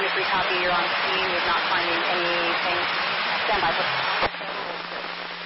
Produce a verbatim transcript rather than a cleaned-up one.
three copy. You're on scene. You're not finding anything. Stand by, please.